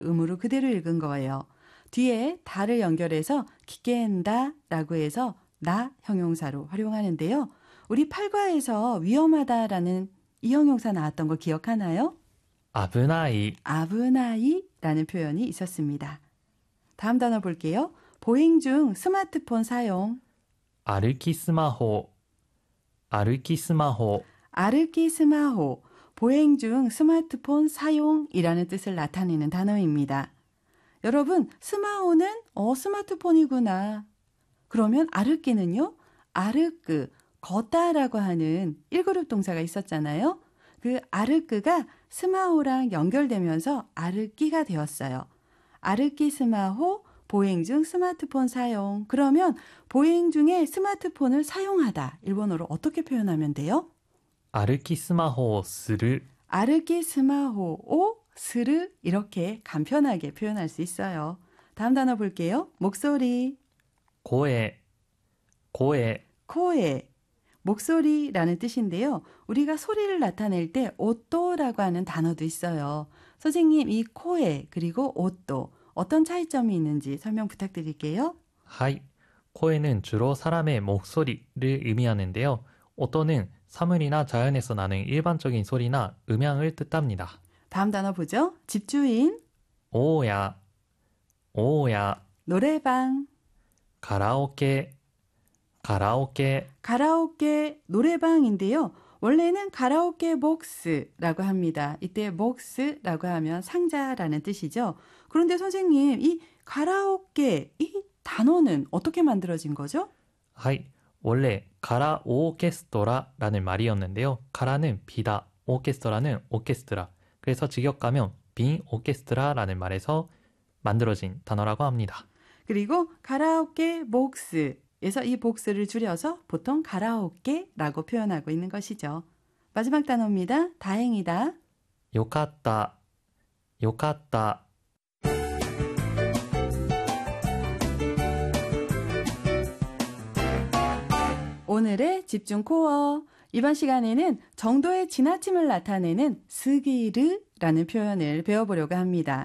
음으로 그대로 읽은 거예요. 뒤에 다를 연결해서 기겐다 라고 해서 나 형용사로 활용하는데요. 우리 8과에서 위험하다라는 이 형용사 나왔던 거 기억하나요? 危ない、 아브나이라는 표현이 있었습니다. 다음 단어 볼게요. 보행 중 스마트폰 사용. 歩きスマホ、歩きスマホ、 아르키 스마호, 보행 중 스마트폰 사용이라는 뜻을 나타내는 단어입니다. 여러분, 스마호는 스마트폰이구나. 그러면 아르키는요? 아르크, 걷다라고 하는 1그룹 동사가 있었잖아요. 그 아르크가 스마호랑 연결되면서 아르키가 되었어요. 아르키 스마호, 보행 중 스마트폰 사용. 그러면 보행 중에 스마트폰을 사용하다. 일본어로 어떻게 표현하면 돼요? 歩きスマホをする、 아르키 스마호오 스르 이렇게 간편하게 표현할 수 있어요. 다음 단어 볼게요. 목소리, 声、声、 코에, 목소리라는 뜻인데요. 우리가 소리를 나타낼 때 오또라고 하는 단어도 있어요. 선생님, 이 코에 그리고 오또 어떤 차이점이 있는지 설명 부탁드릴게요. はい。声는 주로 사람의 목소리를 의미하는데요. 오또는 사물이나 자연에서 나는 일반적인 소리나 음향을 뜻합니다. 다음 단어 보죠. 집주인, 오야, 오야, 노래방, 가라오케, 가라오케, 가라오케, 노래방인데요. 원래는 가라오케 복스라고 합니다. 이때 복스라고 하면 상자라는 뜻이죠. 그런데 선생님, 이 가라오케, 이 단어는 어떻게 만들어진 거죠? はい。원래 가라 오케스트라라는 말이었는데요. 가라는 비다, 오케스트라는 오케스트라. 그래서 직역하면 빈 오케스트라라는 말에서 만들어진 단어라고 합니다. 그리고 가라오케 복스에서 이 복스를 줄여서 보통 가라오케라고 표현하고 있는 것이죠. 마지막 단어입니다. 다행이다. よかった、よかった。 오늘의 집중 코어. 이번 시간에는 정도의 지나침을 나타내는 스기르라는 표현을 배워보려고 합니다.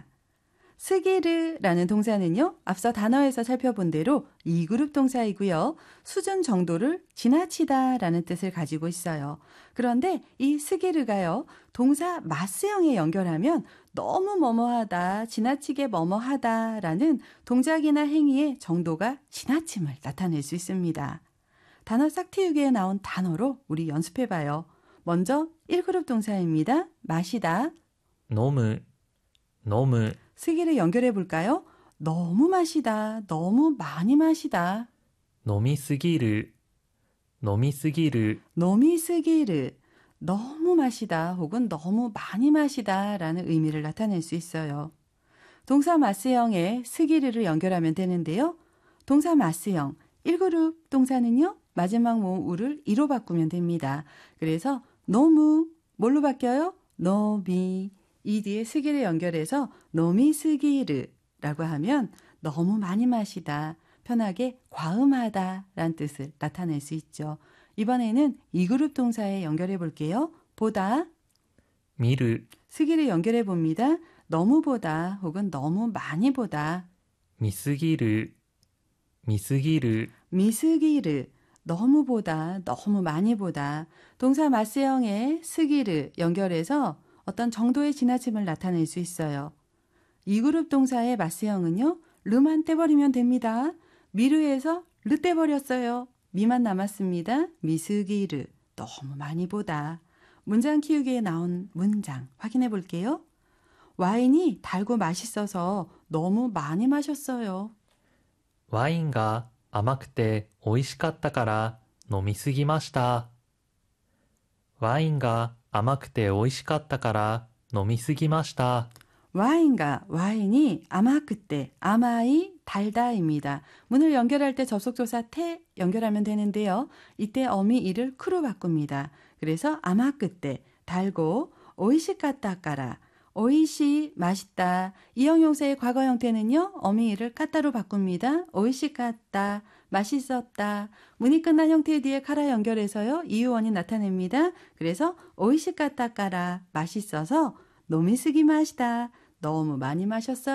스기르라는 동사는요, 앞서 단어에서 살펴본 대로 2그룹 동사이고요. 수준 정도를 지나치다라는 뜻을 가지고 있어요. 그런데 이 스기르가요, 동사 마스형에 연결하면 너무 뭐뭐하다, 지나치게 뭐뭐하다라는 동작이나 행위의 정도가 지나침을 나타낼 수 있습니다. 단어 싹틔우기에 나온 단어로 우리 연습해봐요. 먼저 1그룹 동사입니다. 마시다. 飲む、飲む、 스기를 연결해 볼까요? 너무 마시다, 너무 많이 마시다. 飲みすぎる、飲みすぎる、 너미 스기르, 너무 마시다 혹은 너무 많이 마시다 라는 의미를 나타낼 수 있어요. 동사 마스형에 스기르를 연결하면 되는데요. 동사 마스형 1그룹 동사는요. 마지막 모음 우를 이로 바꾸면 됩니다. 그래서 너무 뭘로 바뀌어요? 너미. 이 뒤에 스기를 연결해서 너미 스기르라고 하면 너무 많이 마시다, 편하게 과음하다 라는 뜻을 나타낼 수 있죠. 이번에는 2그룹 동사에 연결해 볼게요. 보다, 見る、 스기를 연결해 봅니다. 너무 보다 혹은 너무 많이 보다. 見すぎる、見すぎる、 미스기르, 너무 보다, 너무 많이 보다. 동사 마스형에 스기르 연결해서 어떤 정도의 지나침을 나타낼 수 있어요. 2그룹 동사의 마스형은요. 르만 떼버리면 됩니다. 미르에서 르 떼버렸어요. 미만 남았습니다. 미스기르, 너무 많이 보다. 문장 키우기에 나온 문장 확인해 볼게요. 와인이 달고 맛있어서 너무 많이 마셨어요. ワインが甘くて美味しかったから飲みすぎました。ワインが甘くて美味しかったから飲みすぎました。 와인과 와인이 아마그때, 아마이 달다입니다. 문을 연결할 때 접속조사 태 연결하면 되는데요. 이때 어미 이를 크로 바꿉니다. 그래서 아마그때 달고 오이시까따까라, 오이시 맛있다. 이 형용사의 과거 형태는요. 어미 이를 까따로 바꿉니다. 오이시까따 맛있었다. 문이 끝난 형태 뒤에 카라 연결해서요. 이유원이 나타냅니다. 그래서 오이시까따까라 맛있어서 노미스기 맛이다. 너무 많이 마셨어요.